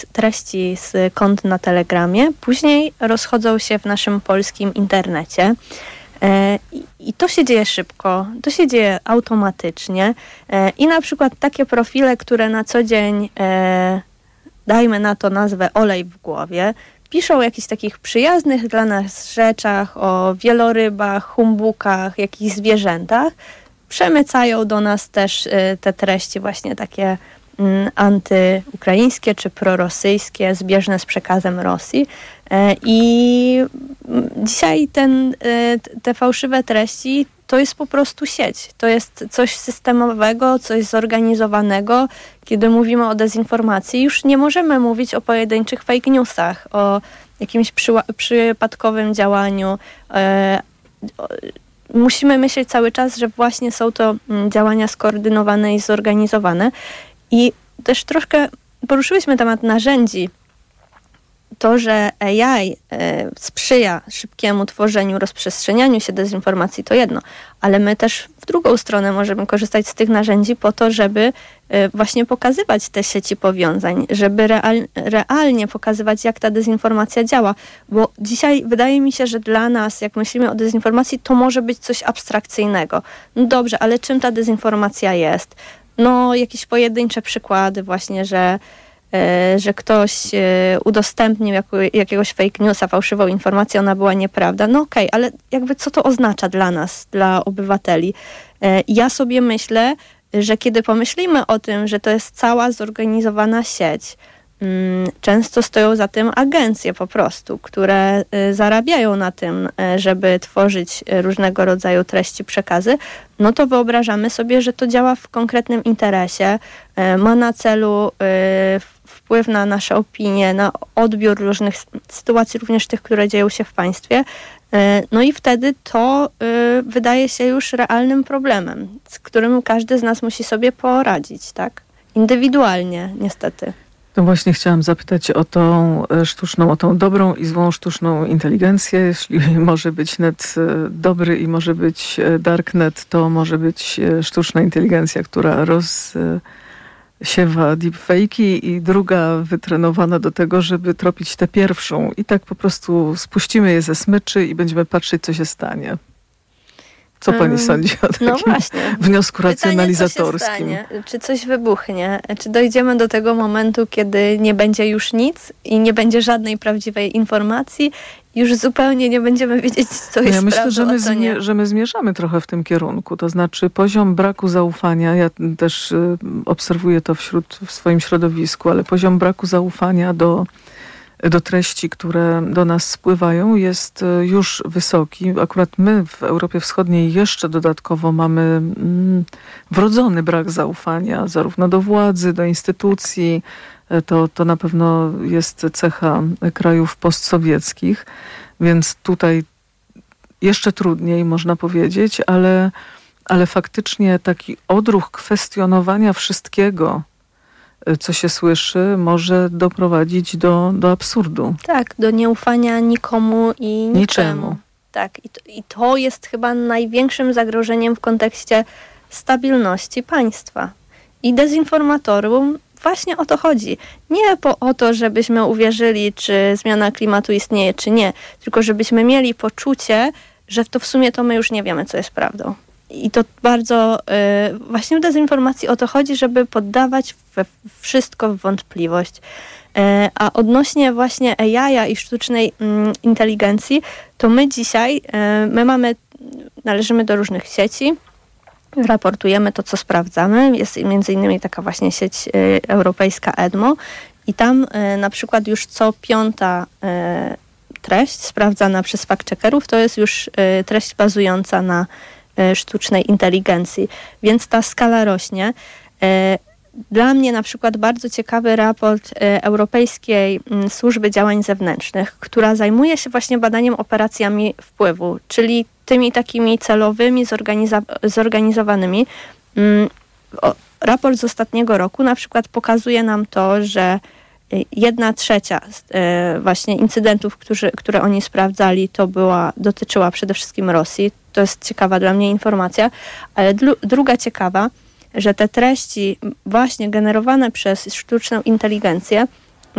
treści z kont na Telegramie później rozchodzą się w naszym polskim internecie. I to się dzieje szybko, to się dzieje automatycznie i na przykład takie profile, które na co dzień, dajmy na to nazwę olej w głowie, piszą o jakichś takich przyjaznych dla nas rzeczach, o wielorybach, humbukach, jakichś zwierzętach, przemycają do nas też te treści właśnie takie antyukraińskie czy prorosyjskie, zbieżne z przekazem Rosji. I dzisiaj te fałszywe treści to jest po prostu sieć. To jest coś systemowego, coś zorganizowanego. Kiedy mówimy o dezinformacji, już nie możemy mówić o pojedynczych fake newsach, o jakimś przypadkowym działaniu. Musimy myśleć cały czas, że właśnie są to działania skoordynowane i zorganizowane. I też troszkę poruszyłyśmy temat narzędzi. To, że AI sprzyja szybkiemu tworzeniu, rozprzestrzenianiu się dezinformacji, to jedno, ale my też w drugą stronę możemy korzystać z tych narzędzi po to, żeby właśnie pokazywać te sieci powiązań, żeby realnie pokazywać, jak ta dezinformacja działa, bo dzisiaj wydaje mi się, że dla nas, jak myślimy o dezinformacji, to może być coś abstrakcyjnego. No dobrze, ale czym ta dezinformacja jest? No, jakieś pojedyncze przykłady właśnie, że ktoś udostępnił jakiegoś fake newsa, fałszywą informację, ona była nieprawda. No okej, ale jakby co to oznacza dla nas, dla obywateli? Ja sobie myślę, że kiedy pomyślimy o tym, że to jest cała zorganizowana sieć, często stoją za tym agencje po prostu, które zarabiają na tym, żeby tworzyć różnego rodzaju treści, przekazy, no to wyobrażamy sobie, że to działa w konkretnym interesie, ma na celu wpływ na nasze opinie, na odbiór różnych sytuacji, również tych, które dzieją się w państwie. No i wtedy to wydaje się już realnym problemem, z którym każdy z nas musi sobie poradzić, tak? Indywidualnie, niestety. To właśnie chciałam zapytać o tą sztuczną, o tą dobrą i złą sztuczną inteligencję. Jeśli może być net dobry i może być darknet, to może być sztuczna inteligencja, która rozsiewa deepfake'i i druga wytrenowana do tego, żeby tropić tę pierwszą. I tak po prostu spuścimy je ze smyczy i będziemy patrzeć, co się stanie. Co pani sądzi o takim wniosku racjonalizatorskim? Pytanie, co się stanie? Czy coś wybuchnie? Czy dojdziemy do tego momentu, kiedy nie będzie już nic i nie będzie żadnej prawdziwej informacji? Już zupełnie nie będziemy wiedzieć, co jest prawdą, myślę, że my zmierzamy trochę w tym kierunku. To znaczy poziom braku zaufania, ja też obserwuję to w swoim środowisku, ale poziom braku zaufania do treści, które do nas spływają, jest już wysoki. Akurat my w Europie Wschodniej jeszcze dodatkowo mamy wrodzony brak zaufania zarówno do władzy, do instytucji. To na pewno jest cecha krajów postsowieckich, więc tutaj jeszcze trudniej można powiedzieć, ale faktycznie taki odruch kwestionowania wszystkiego, co się słyszy, może doprowadzić do absurdu. Tak, do nieufania nikomu i niczemu. Tak, i to jest chyba największym zagrożeniem w kontekście stabilności państwa. I dezinformatorom właśnie o to chodzi. Nie o to, żebyśmy uwierzyli, czy zmiana klimatu istnieje, czy nie, tylko żebyśmy mieli poczucie, że w sumie to my już nie wiemy, co jest prawdą. I to bardzo właśnie w dezinformacji o to chodzi, żeby poddawać wszystko w wątpliwość. A odnośnie właśnie AI i sztucznej inteligencji, to my dzisiaj, należymy do różnych sieci, raportujemy to, co sprawdzamy. Jest między innymi taka właśnie sieć europejska EDMO i tam na przykład już co piąta treść sprawdzana przez fact-checkerów to jest już treść bazująca na sztucznej inteligencji, więc ta skala rośnie. Dla mnie na przykład bardzo ciekawy raport Europejskiej Służby Działań Zewnętrznych, która zajmuje się właśnie badaniem operacjami wpływu, czyli tymi takimi celowymi, zorganizowanymi. Raport z ostatniego roku na przykład pokazuje nam to, że 1/3 właśnie incydentów, które oni sprawdzali, dotyczyła przede wszystkim Rosji. To jest ciekawa dla mnie informacja, ale druga ciekawa, że te treści właśnie generowane przez sztuczną inteligencję